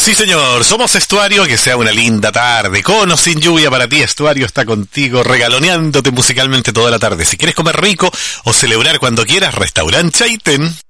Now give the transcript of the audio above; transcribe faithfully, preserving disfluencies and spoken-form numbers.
Sí, señor, somos Estuario, que sea una linda tarde, con o sin lluvia para ti. Estuario está contigo, regaloneándote musicalmente toda la tarde. Si quieres comer rico o celebrar cuando quieras, Restaurante Chaiten.